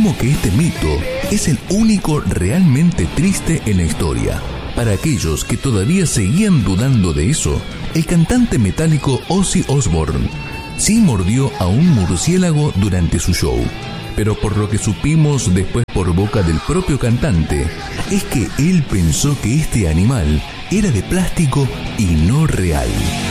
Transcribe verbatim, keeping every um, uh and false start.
Afirmo que este mito es el único realmente triste en la historia. Para aquellos que todavía seguían dudando de eso, el cantante metálico Ozzy Osbourne sí mordió a un murciélago durante su show. Pero por lo que supimos después por boca del propio cantante, es que él pensó que este animal era de plástico y no real.